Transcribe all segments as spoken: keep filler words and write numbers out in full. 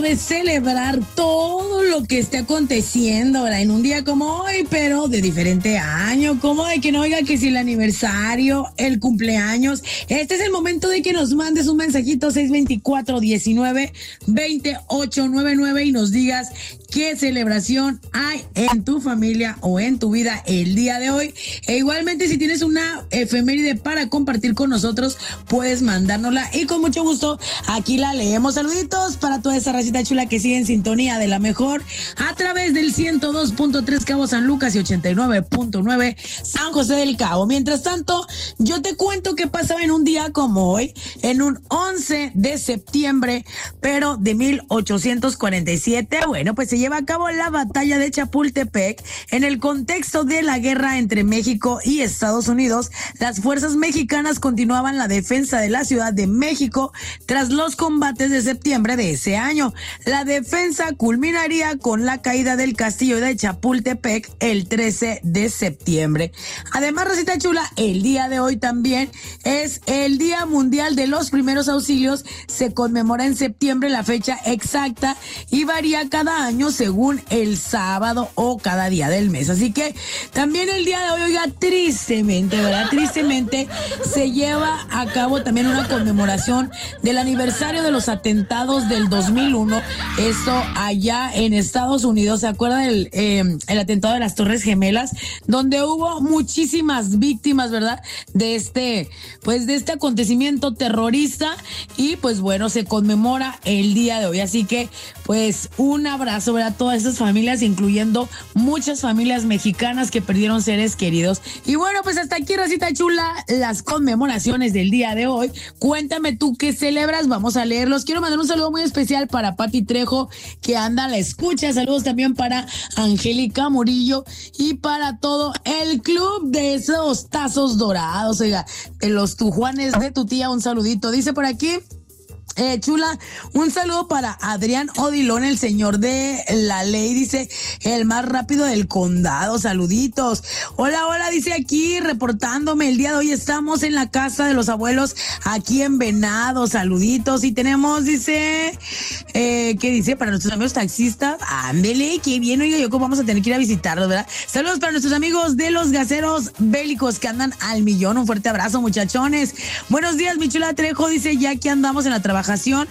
de celebrar todo lo que esté aconteciendo, ¿verdad? En un día como hoy, pero de diferente año, como de que no oiga que si el aniversario, el cumpleaños. Este es el momento de que nos mandes un mensajito seis veinticuatro, diecinueve, veintiocho noventa y nueve y nos digas qué celebración hay en tu familia o en tu vida el día de hoy. E igualmente, si tienes una efeméride para compartir con nosotros, puedes mandárnosla y con mucho gusto aquí la leemos. Saluditos para toda esa racita chula que sigue en sintonía de la mejor a través del ciento dos punto tres Cabo San Lucas y ochenta y nueve punto nueve San José del Cabo. Mientras tanto, yo te cuento qué pasaba en un día como hoy, en un once de septiembre, pero de mil ochocientos cuarenta y siete. Bueno, pues se lleva a cabo la batalla de Chapultepec. En el contexto de la guerra entre México y Estados Unidos, las fuerzas mexicanas continuaban la defensa de la Ciudad de México tras los combates de septiembre de ese año. La defensa culminaría con la caída del castillo de Chapultepec el trece de septiembre. Además, Rosita Chula, el día de hoy también es el Día Mundial de los Primeros Auxilios. Se conmemora en septiembre, la fecha exacta y varía cada año según el sábado o cada día del mes. Así que también el día de hoy, oiga, tristemente, ¿verdad? Tristemente se lleva a cabo también una conmemoración del aniversario de los atentados del dos mil uno. Esto allá en Estados Unidos. ¿Se acuerdan del eh, el atentado de las Torres Gemelas? Donde hubo muchísimas víctimas, ¿verdad? De este, pues de este acontecimiento terrorista. Y pues bueno, se conmemora el día de hoy. Así que, pues, un abrazo, ¿verdad? A todas estas familias, incluyendo muchas familias mexicanas que perdieron seres queridos. Y bueno, pues hasta aquí, Rosita Chula, las conmemoraciones del día de hoy. Cuéntame tú qué celebras, vamos a leerlos. Quiero mandar un saludo muy especial para Pati Trejo, que anda a la escucha. Saludos también para Angélica Murillo y para todo el club de esos tazos dorados, oiga, de los tujuanes de tu tía, un saludito. Dice por aquí, Eh, Chula, un saludo para Adrián Odilón, el señor de la ley, dice, el más rápido del condado, saluditos. Hola, hola, dice aquí, reportándome, el día de hoy estamos en la casa de los abuelos, aquí en Venado, saluditos, y tenemos, dice, eh, ¿qué dice? Para nuestros amigos taxistas, ándele, qué bien, oiga, yo cómo vamos a tener que ir a visitarlos, ¿verdad? Saludos para nuestros amigos de los gaseros bélicos que andan al millón, un fuerte abrazo, muchachones. Buenos días, mi Chula Trejo, dice, ya que andamos en la trabajación.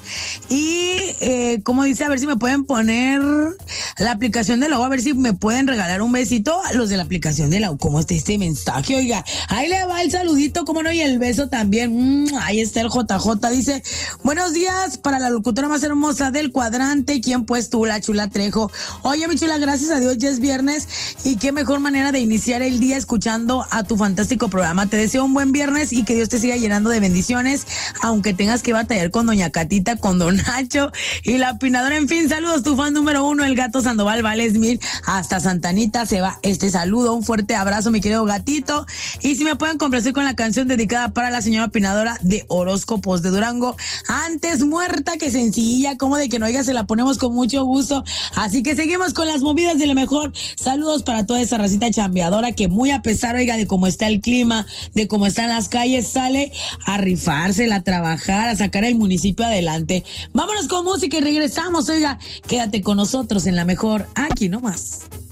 Y eh, como dice, a ver si me pueden poner la aplicación de la U, a ver si me pueden regalar un besito a los de la aplicación de la U. ¿Cómo está este mensaje? Oiga, ahí le va el saludito, cómo no, y el beso también. Mm, ahí está el J J, dice, buenos días para la locutora más hermosa del cuadrante. ¿Quién pues tú, la Chula Trejo? Oye, mi Chula, gracias a Dios ya es viernes y qué mejor manera de iniciar el día escuchando a tu fantástico programa. Te deseo un buen viernes y que Dios te siga llenando de bendiciones, aunque tengas que batallar con doña Catita, con don Nacho y la opinadora. En fin, saludos, tu fan número uno, el gato Sandoval Vales Mil, hasta Santanita se va este saludo, un fuerte abrazo, mi querido gatito. Y si me pueden complacer con la canción dedicada para la señora opinadora de Horóscopos de Durango, antes muerta que sencilla, como de que no oiga, se la ponemos con mucho gusto. Así que seguimos con las movidas de lo mejor. Saludos para toda esa racita chambeadora que, muy a pesar, oiga, de cómo está el clima, de cómo están las calles, sale a rifársela, a trabajar, a sacar el municipio adelante. Vámonos con música y regresamos, oiga, quédate con nosotros en la mejor, aquí nomás.